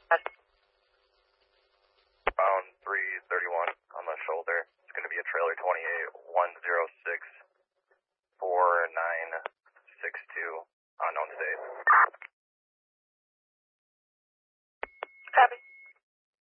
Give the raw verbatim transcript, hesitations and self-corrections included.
Bound three thirty-one on the shoulder. It's going to be a trailer twenty-eight one zero six four nine six two, unknown state. Copy.